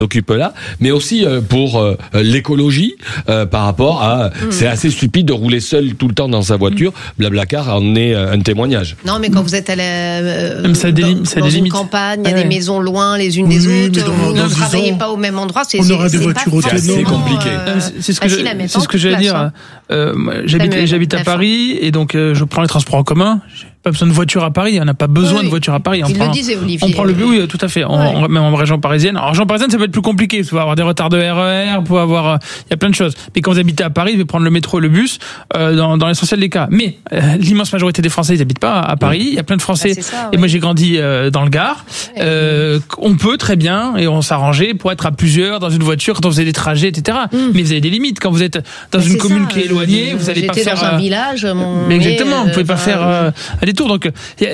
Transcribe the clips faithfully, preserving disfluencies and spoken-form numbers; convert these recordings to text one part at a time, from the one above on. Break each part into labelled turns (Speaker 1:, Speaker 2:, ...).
Speaker 1: occupe là, mais aussi euh, pour euh, l'écologie euh, par rapport à mmh. c'est assez stupide de rouler seul tout le temps dans sa voiture. Blablacar en est euh, un témoignage.
Speaker 2: Non, mais quand vous êtes à la euh,
Speaker 3: ça
Speaker 2: dans,
Speaker 3: délim- ça
Speaker 2: dans une
Speaker 3: délimite.
Speaker 2: campagne, il y a
Speaker 3: ouais.
Speaker 2: des maisons loin les unes des
Speaker 4: oui,
Speaker 2: autres,
Speaker 4: dans,
Speaker 2: vous
Speaker 4: dans
Speaker 2: ne travaillez
Speaker 4: ans,
Speaker 2: pas au même endroit, c'est,
Speaker 4: on
Speaker 2: c'est,
Speaker 4: aura des
Speaker 2: c'est
Speaker 4: voitures
Speaker 2: pas
Speaker 4: autonomes.
Speaker 1: C'est compliqué.
Speaker 2: Euh,
Speaker 3: c'est ce que, je, c'est ce que j'allais dire.
Speaker 2: Hein.
Speaker 3: Euh, moi, j'habite,
Speaker 2: Samuel,
Speaker 3: j'habite à Paris et donc euh, je prends les transports en commun. J'ai pas besoin de voiture à Paris. On n'a pas besoin
Speaker 2: oui,
Speaker 3: de voiture à Paris. On
Speaker 2: il
Speaker 3: prend,
Speaker 2: le disait, Olivier.
Speaker 3: On prend le oui, tout à fait. On,
Speaker 2: ouais.
Speaker 3: on, même en région parisienne. En région parisienne, ça peut être plus compliqué. Vous pouvez avoir des retards de R E R, vous pouvez avoir, il y a plein de choses. Mais quand vous habitez à Paris, vous pouvez prendre le métro et le bus euh, dans, dans l'essentiel des cas. Mais euh, l'immense majorité des Français, ils n'habitent pas à Paris. Il y a plein de Français.
Speaker 2: Bah, ça,
Speaker 3: et
Speaker 2: ouais.
Speaker 3: moi, j'ai grandi euh, dans le Gard. Ouais. Euh, on peut très bien et on s'arrangeait pour être à plusieurs dans une voiture quand on faisait des trajets, et cetera. Mm. Mais vous avez des limites. Quand vous êtes dans
Speaker 2: mais
Speaker 3: une commune
Speaker 2: ça,
Speaker 3: qui est éloignée, vous n'allez pas faire.
Speaker 2: J'étais dans un village. Mon...
Speaker 3: Mais exactement. Vous pouvez pas faire euh, un détour. Donc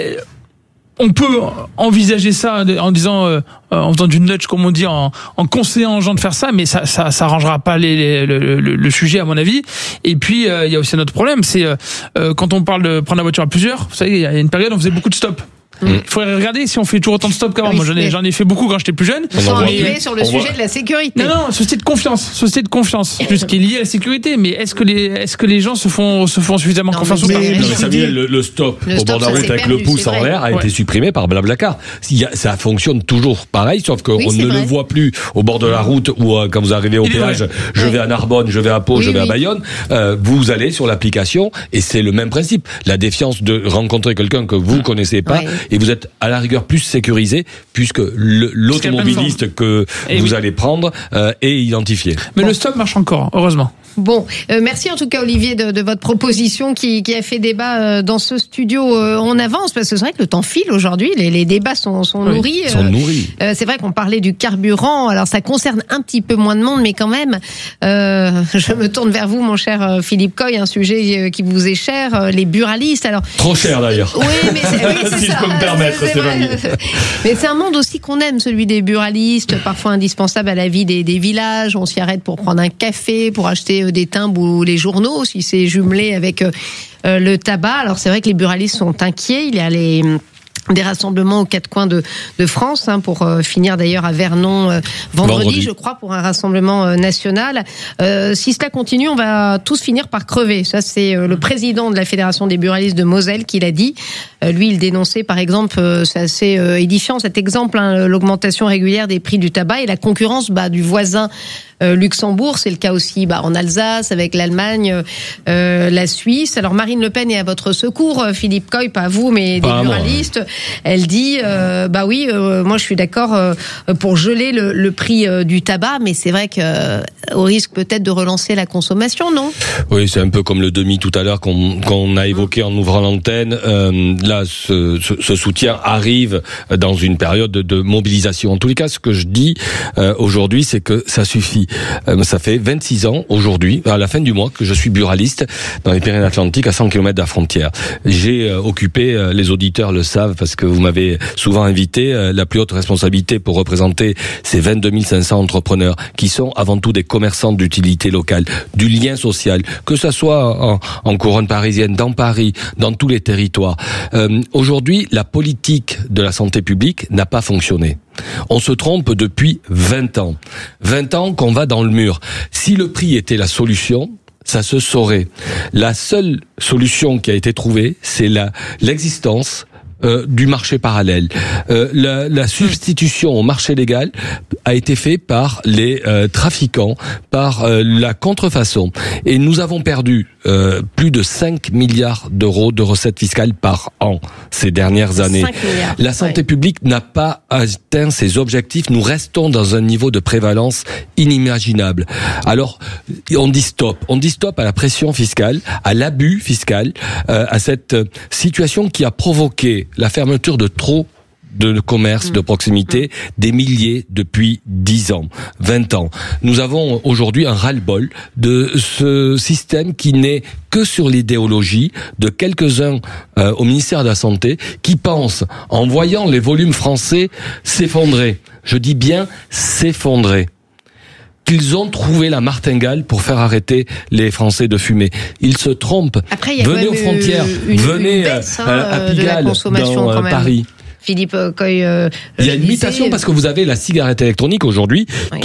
Speaker 3: on peut envisager ça en disant, euh, en faisant du nudge comme on dit, en, en conseillant aux gens de faire ça, mais ça, ça, ça arrangera pas les, les, le, le, le sujet à mon avis. Et puis il euh, y a aussi un autre problème, c'est euh, quand on parle de prendre la voiture à plusieurs. Vous savez, il y a une période où on faisait beaucoup de stops. Il mmh. faudrait regarder si on fait toujours autant de stops qu'avant. Oui, moi, j'en ai, j'en ai fait beaucoup quand j'étais plus jeune.
Speaker 2: Ils sont arrivés sur le sujet voit. de la sécurité.
Speaker 3: Non, non, société de confiance, société de confiance, plus qui est lié à la sécurité. Mais est-ce que les, est-ce que les gens se font, se font suffisamment non, confiance ou pas?
Speaker 1: Non, mais Samuel, le, le stop
Speaker 2: le
Speaker 1: au
Speaker 2: stop,
Speaker 1: bord de la route avec perdu, le pouce en l'air a ouais. été supprimé par Blablacar. Ça fonctionne toujours pareil, sauf qu'on oui, ne vrai. le voit plus au bord de la route ou euh, quand vous arrivez au Il péage, je ouais. vais à Narbonne, je vais à Pau, oui, je vais oui. à Bayonne. Euh, vous allez sur l'application et c'est le même principe. La défiance de rencontrer quelqu'un que vous connaissez pas ouais. et vous êtes à la rigueur plus sécurisé puisque le, l'automobiliste que et vous oui. allez prendre euh, est identifié.
Speaker 3: Mais
Speaker 2: bon.
Speaker 3: le stop marche encore, heureusement.
Speaker 2: Bon, euh, merci en tout cas Olivier de, de votre proposition qui, qui a fait débat euh, dans ce studio. Euh, on avance parce que c'est vrai que le temps file aujourd'hui, les, les débats sont, sont
Speaker 1: oui,
Speaker 2: nourris.
Speaker 1: Sont euh, nourris.
Speaker 2: Euh, c'est vrai qu'on parlait du carburant, alors ça concerne un petit peu moins de monde, mais quand même, euh, je me tourne vers vous, mon cher Philippe Coy, un sujet qui vous est cher, les buralistes. Alors
Speaker 1: trop cher d'ailleurs.
Speaker 2: Oui, mais c'est, oui, c'est
Speaker 1: si
Speaker 2: ça.
Speaker 1: je peux me permettre, c'est, c'est vrai.
Speaker 2: Mais c'est un monde aussi qu'on aime, celui des buralistes, parfois indispensable à la vie des, des villages. On s'y arrête pour prendre un café, pour acheter des timbres ou les journaux, si c'est jumelé avec euh, le tabac. Alors c'est vrai que les buralistes sont inquiets. Il y a les des rassemblements aux quatre coins de, de France, hein, pour euh, finir d'ailleurs à Vernon euh, vendredi, vendredi, je crois, pour un rassemblement euh, national. Euh, si cela continue, on va tous finir par crever. Ça, c'est euh, le président de la Fédération des buralistes de Moselle qui l'a dit. Euh, lui, il dénonçait, par exemple, euh, c'est assez euh, édifiant cet exemple, hein, l'augmentation régulière des prix du tabac et la concurrence bah, du voisin euh, Luxembourg. C'est le cas aussi bah, en Alsace, avec l'Allemagne, euh, la Suisse. Alors Marine Le Pen est à votre secours, Philippe Coy, pas vous, mais des pas buralistes. Moi. Elle dit, euh, bah oui, euh, moi je suis d'accord euh, pour geler le, le prix euh, du tabac, mais c'est vrai que euh, au risque peut-être de relancer la consommation, non ?
Speaker 1: Oui, c'est un peu comme le demi tout à l'heure qu'on, qu'on a évoqué en ouvrant l'antenne. Euh, là, ce, ce, ce soutien arrive dans une période de, de mobilisation. En tous les cas, ce que je dis euh, aujourd'hui, c'est que ça suffit. Euh, ça fait vingt-six ans aujourd'hui, à la fin du mois, que je suis buraliste dans les Pyrénées-Atlantiques, à cent kilomètres de la frontière. J'ai euh, occupé, euh, les auditeurs le savent, parce que vous m'avez souvent invité, euh, la plus haute responsabilité pour représenter ces vingt-deux mille cinq cents entrepreneurs qui sont avant tout des commerçants d'utilité locale, du lien social, que ça soit en, en couronne parisienne, dans Paris, dans tous les territoires. Euh, aujourd'hui, la politique de la santé publique n'a pas fonctionné. On se trompe depuis vingt ans. vingt ans qu'on va dans le mur. Si le prix était la solution, ça se saurait. La seule solution qui a été trouvée, c'est la, l'existence Euh, du marché parallèle. Euh, la, la substitution au marché légal a été faite par les euh, trafiquants, par euh, la contrefaçon. Et nous avons perdu euh, plus de cinq milliards d'euros de recettes fiscales par an ces dernières années. La santé ouais. publique n'a pas atteint ses objectifs. Nous restons dans un niveau de prévalence inimaginable. Alors, on dit stop. On dit stop à la pression fiscale, à l'abus fiscal, euh, à cette situation qui a provoqué la fermeture de trop de commerces de proximité, des milliers depuis dix ans, vingt ans. Nous avons aujourd'hui un ras-le-bol de ce système qui n'est que sur l'idéologie de quelques-uns euh, au ministère de la Santé qui pensent, en voyant les volumes français s'effondrer, je dis bien s'effondrer, qu'ils ont trouvé la martingale pour faire arrêter les Français de fumer. Ils se trompent.
Speaker 2: Après, il y a
Speaker 1: venez aux frontières,
Speaker 2: une,
Speaker 1: venez
Speaker 2: une baisse, hein,
Speaker 1: à Pigalle, dans euh, Paris.
Speaker 2: Philippe Coy, euh,
Speaker 1: il y a une mutation parce que vous avez la cigarette électronique aujourd'hui. Oui.